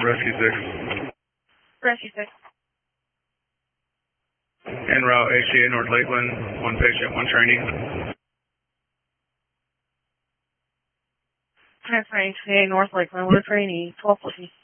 Rescue 6. Rescue 6. En route HCA North Lakeland, 1 patient, 1 trainee. Transfer HCA North Lakeland, 1 trainee, 1240.